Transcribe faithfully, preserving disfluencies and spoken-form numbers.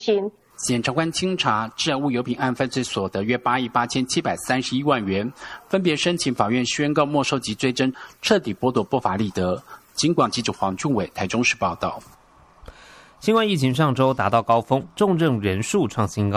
心。 检察官清查治安物有品案犯罪所得约八亿八千七百三十一万元，分别申请法院宣告没收及追征，彻底剥夺不法利得。警广记者黄俊伟台中市报道。 新冠疫情上周达到高峰，重症人数创新高。